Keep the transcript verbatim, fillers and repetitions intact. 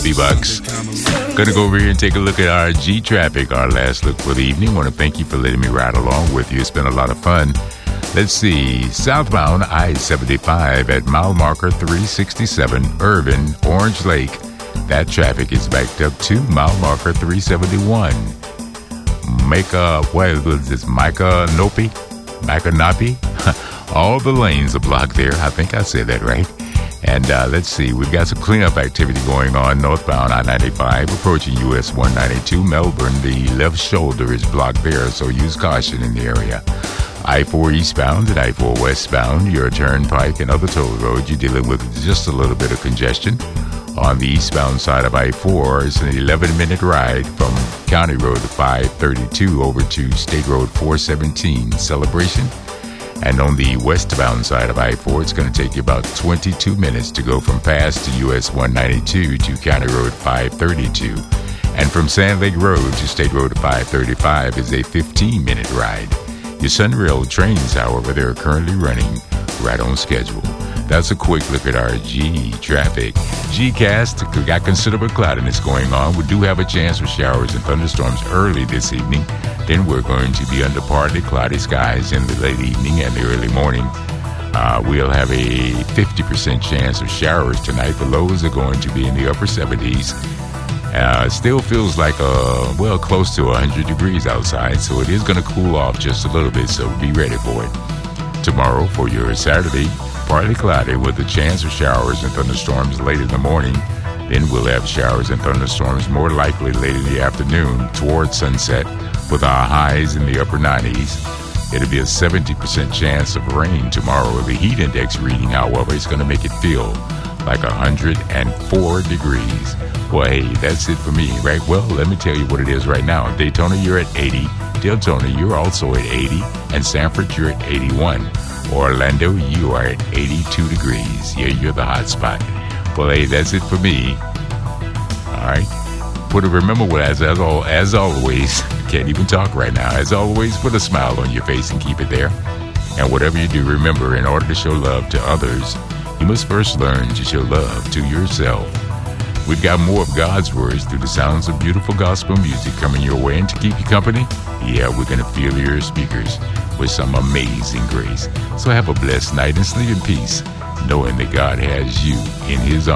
B-Bucks. Gonna go over here and take a look at our G traffic, our last look for the evening. Want to thank you for letting me ride along with you. It's been a lot of fun. Let's see. Southbound I seventy-five at mile marker three sixty-seven, Irvin, Orange Lake. That traffic is backed up to mile marker three seventy-one. Micah, what was this? Micah Nopi? Micah Napi? All the lanes are blocked there. I think I said that right. And uh, let's see, we've got some cleanup activity going on northbound I ninety-five, approaching U S one ninety-two, Melbourne. The left shoulder is blocked there, so use caution in the area. I four eastbound and I four westbound, your turnpike and other toll roads, you're dealing with just a little bit of congestion. On the eastbound side of I four, it's an eleven-minute ride from County Road five thirty-two over to State Road four seventeen, Celebration. And on the westbound side of I four, it's going to take you about twenty-two minutes to go from Pass to U S one ninety-two to County Road five thirty-two. And from Sand Lake Road to State Road five thirty-five is a fifteen-minute ride. Your Sunrail trains, however, they're currently running right on schedule. That's a quick look at our G traffic. G-Cast, got considerable cloudiness going on. We do have a chance for showers and thunderstorms early this evening. Then we're going to be under partly cloudy skies in the late evening and the early morning. Uh, we'll have a fifty percent chance of showers tonight. The lows are going to be in the upper seventies. Uh, still feels like, uh, well, close to one hundred degrees outside, so it is going to cool off just a little bit, so be ready for it. Tomorrow, for your Saturday, partly cloudy with a chance of showers and thunderstorms late in the morning. Then we'll have showers and thunderstorms more likely late in the afternoon towards sunset, with our highs in the upper nineties. It'll be a seventy percent chance of rain tomorrow. The heat index reading, however, is going to make it feel like one hundred four degrees. Well, hey, that's it for me, right? Well, let me tell you what it is right now. Daytona, you're at eighty. Deltona, you're also at eighty. And Sanford, you're at eighty-one. Orlando, you are at eighty-two degrees. Yeah, you're the hot spot. Well, hey, that's it for me. All right. Put a, remember what, as, as, all, as always, can't even talk right now. As always, put a smile on your face and keep it there. And whatever you do, remember, in order to show love to others, you must first learn to show love to yourself. We've got more of God's words through the sounds of beautiful gospel music coming your way. And to keep you company, yeah, we're going to fill your speakers with some amazing grace. So have a blessed night and sleep in peace, knowing that God has you in his arms.